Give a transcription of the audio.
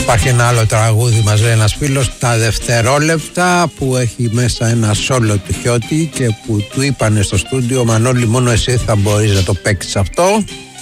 Υπάρχει ένα άλλο τραγούδι, μας λέει ένας φίλος, τα δευτερόλεπτα, που έχει μέσα ένα σόλο του Χιώτη και που του είπανε στο στούντιο, Μανώλη, μόνο εσύ θα μπορείς να το παίξεις αυτό.